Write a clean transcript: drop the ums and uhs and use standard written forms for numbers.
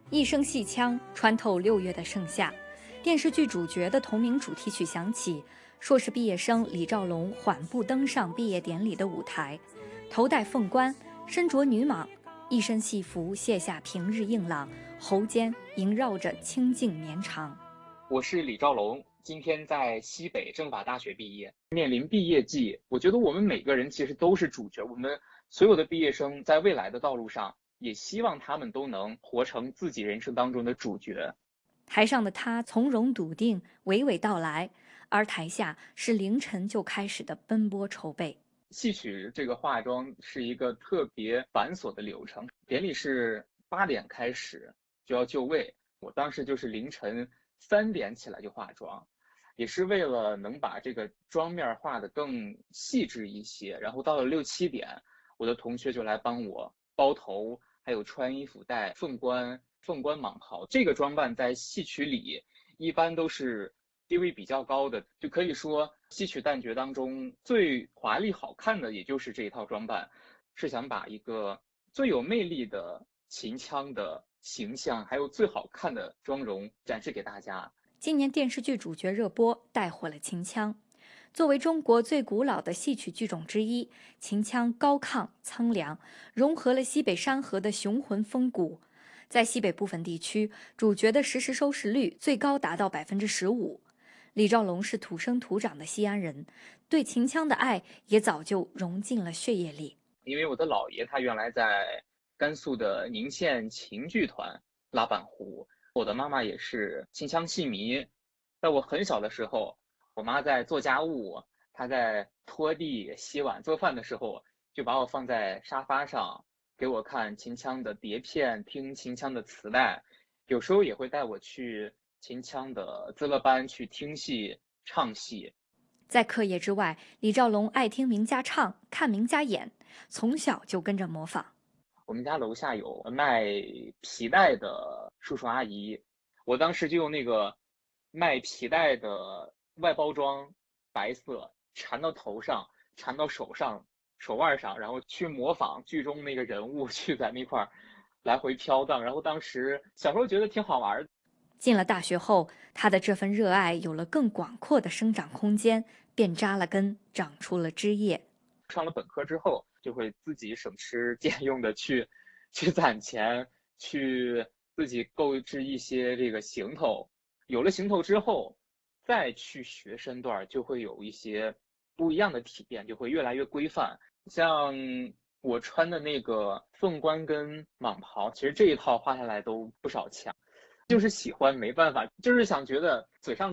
一声戏腔穿透6月的盛夏，电视剧主角的同名主题曲响起，硕士毕业生李兆龙缓步登上毕业典礼的舞台，头戴凤冠，身着女蟒，一身戏服卸下平日硬朗，喉间萦绕着清静绵长。 我是李兆龙，今天在西北政法大学毕业，面临毕业季，我觉得我们每个人其实都是主角，我们所有的毕业生在未来的道路上，也希望他们都能活成自己人生当中的主角。 台上的他从容笃定，娓娓道来，而台下是凌晨就开始的奔波筹备。 戏曲这个化妆是一个特别繁琐的流程，典礼是8点开始就要就位，我当时就是凌晨3点起来就化妆，也是为了能把这个妆面画得更细致一些。然后到了6、7点，我的同学就来帮我包头，还有穿衣服、戴凤冠、蟒袍。这个装扮在戏曲里一般都是地位比较高的，就可以说戏曲旦角当中最华丽好看的，也就是这一套装扮，是想把一个最有魅力的秦腔的形象，还有最好看的妆容展示给大家。 今年电视剧主角热播，带火了秦腔。作为中国最古老的戏曲剧种之一，秦腔高亢苍凉，融合了西北山河的雄浑风骨。在西北部分地区，主角的实时收视率最高达到15%。李兆龙是土生土长的西安人，对秦腔的爱也早就融进了血液里。 因为我的姥爷他原来在甘肃的宁县秦剧团拉板胡，我的妈妈也是秦腔戏迷。在我很小的时候，我妈在做家务，她在拖地、洗碗、做饭的时候，就把我放在沙发上，给我看秦腔的碟片，听秦腔的磁带，有时候也会带我去秦腔的资乐班去听戏、唱戏。 在课业之外，李兆龙爱听名家唱，看名家演，从小就跟着模仿。 我们家楼下有卖皮带的叔叔阿姨，我当时就用那个卖皮带的外包装，白色缠到头上，缠到手上、手腕上，然后去模仿剧中那个人物，去在那块儿来回飘荡。然后当时小时候觉得挺好玩。 进了大学后，他的这份热爱有了更广阔的生长空间，便扎了根，长出了枝叶。 上了本科之后，就会自己省吃俭用的去攒钱，去自己购置一些这个行头。有了行头之后，再去学身段，就会有一些不一样的体验，就会越来越规范。像我穿的那个凤冠跟蟒袍，其实这一套花下来都不少钱，就是喜欢，没办法，就是想觉得嘴上